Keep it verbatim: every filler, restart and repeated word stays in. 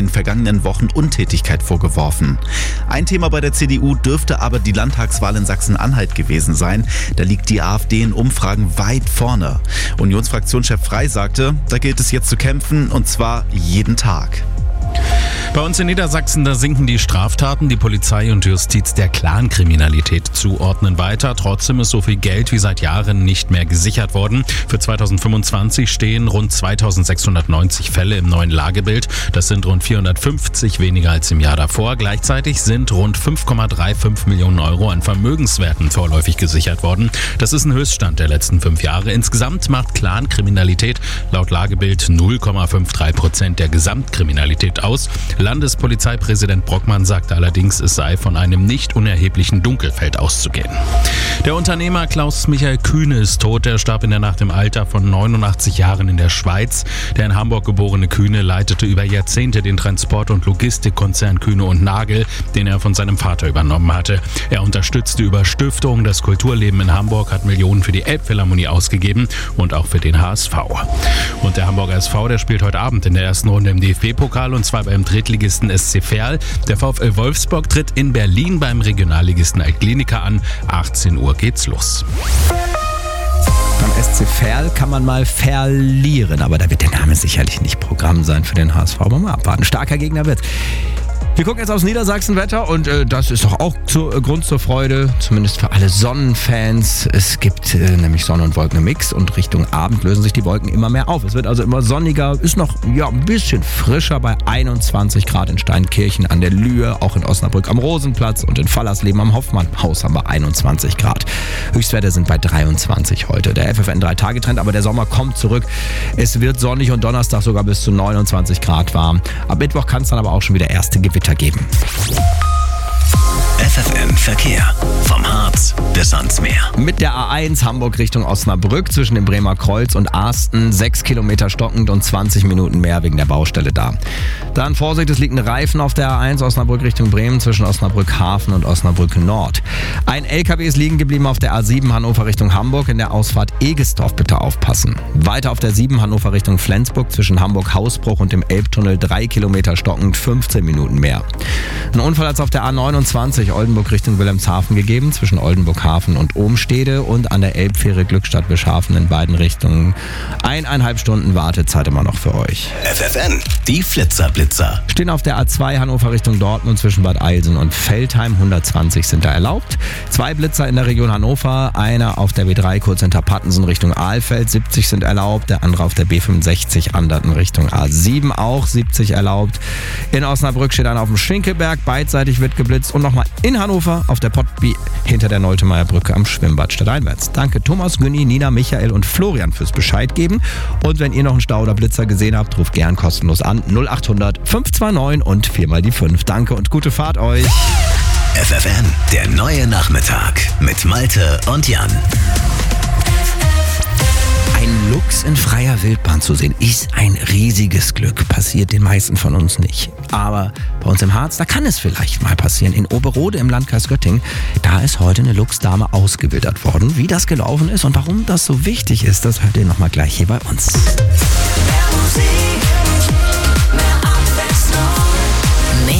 den vergangenen Wochen Untätigkeit vorgeworfen. Ein Thema bei der C D U dürfte aber die Landtagswahl in Sachsen-Anhalt gewesen sein. Da liegt die AfD in Umfragen weit vorne. Unionsfraktionschef Frey sagte, da gilt es jetzt zu kämpfen, und zwar jeden Tag. Bei uns in Niedersachsen, da sinken die Straftaten. Die Polizei und Justiz der Clankriminalität zuordnen weiter. Trotzdem ist so viel Geld wie seit Jahren nicht mehr gesichert worden. Für zweitausendfünfundzwanzig stehen rund zweitausendsechshundertneunzig Fälle im neuen Lagebild. Das sind rund vierhundertfünfzig weniger als im Jahr davor. Gleichzeitig sind rund fünf Komma fünfunddreißig Millionen Euro an Vermögenswerten vorläufig gesichert worden. Das ist ein Höchststand der letzten fünf Jahre. Insgesamt macht Clankriminalität laut Lagebild null Komma dreiundfünfzig Prozent der Gesamtkriminalität aus. Landespolizeipräsident Brockmann sagte allerdings, es sei von einem nicht unerheblichen Dunkelfeld auszugehen. Der Unternehmer Klaus-Michael Kühne ist tot. Er starb in der Nacht im Alter von neunundachtzig Jahren in der Schweiz. Der in Hamburg geborene Kühne leitete über Jahrzehnte den Transport- und Logistikkonzern Kühne und Nagel, den er von seinem Vater übernommen hatte. Er unterstützte über Stiftungen das Kulturleben in Hamburg, hat Millionen für die Elbphilharmonie ausgegeben und auch für den H S V. Und der Hamburger S V, der spielt heute Abend in der ersten Runde im D F B-Pokal, und zwar beim Drittligisten S C Verl. Der VfL Wolfsburg tritt in Berlin beim Regionalligisten Altkliniker an. achtzehn Uhr geht's los. Beim S C Verl kann man mal verlieren, aber da wird der Name sicherlich nicht Programm sein für den H S V. Aber mal abwarten. Starker Gegner wird's. Wir gucken jetzt aufs Niedersachsen-Wetter, und äh, das ist doch auch zu, äh, Grund zur Freude, zumindest für alle Sonnenfans. Es gibt äh, nämlich Sonne und Wolken im Mix, und Richtung Abend lösen sich die Wolken immer mehr auf. Es wird also immer sonniger, ist noch ja, ein bisschen frischer bei einundzwanzig Grad in Steinkirchen an der Lühe, auch in Osnabrück am Rosenplatz, und in Fallersleben am Hoffmannhaus haben wir einundzwanzig Grad. Höchstwerte sind bei dreiundzwanzig heute. Der F F N drei Tage Trend, aber der Sommer kommt zurück. Es wird sonnig und Donnerstag sogar bis zu neunundzwanzig Grad warm. Ab Mittwoch kann es dann aber auch schon wieder erste Gewitter geben. F F N Verkehr. Vom Harz bis ans Meer. Mit der A eins Hamburg Richtung Osnabrück zwischen dem Bremer Kreuz und Arsten sechs Kilometer stockend und zwanzig Minuten mehr wegen der Baustelle da. Dann Vorsicht, es liegt ein Reifen auf der A eins Osnabrück Richtung Bremen zwischen Osnabrück Hafen und Osnabrück Nord. Ein L K W ist liegen geblieben auf der A sieben Hannover Richtung Hamburg in der Ausfahrt Egestorf, bitte aufpassen. Weiter auf der sieben Hannover Richtung Flensburg zwischen Hamburg Hausbruch und dem Elbtunnel drei Kilometer stockend, fünfzehn Minuten mehr. Ein Unfall hat es auf der A neunundzwanzig Oldenburg Richtung Wilhelmshaven gegeben, zwischen Oldenburg-Hafen und Ohmstede, und an der Elbfähre Glückstadt-Bischhafen in beiden Richtungen. Eineinhalb Stunden Wartezeit immer noch für euch. F F N, die Flitzerblitzer. Stehen auf der A zwei Hannover Richtung Dortmund zwischen Bad Eilsen und Veltheim, hundertzwanzig sind da erlaubt. Zwei Blitzer in der Region Hannover, einer auf der B drei kurz hinter Pattensen Richtung Ahlfeld, siebzig sind erlaubt, der andere auf der B fünfundsechzig Anderten Richtung A sieben, auch siebzig erlaubt. In Osnabrück steht einer auf dem Schinkelberg, beidseitig wird geblitzt, und nochmal in Hannover auf der Pottby hinter der Noltemeyer Brücke am Schwimmbad stadteinwärts. Danke Thomas, Günni, Nina, Michael und Florian fürs Bescheid geben. Und wenn ihr noch einen Stau oder Blitzer gesehen habt, ruft gern kostenlos an null acht hundert fünf zwei neun und viermal die fünf. Danke und gute Fahrt euch. F F N, der neue Nachmittag mit Malte und Jan. Ein Luchs in freier Wildbahn zu sehen, ist ein riesiges Glück. Passiert den meisten von uns nicht. Aber bei uns im Harz, da kann es vielleicht mal passieren. In Oberode im Landkreis Göttingen, da ist heute eine Luchsdame ausgewildert worden. Wie das gelaufen ist und warum das so wichtig ist, das hört ihr nochmal gleich hier bei uns. Mehr Musik.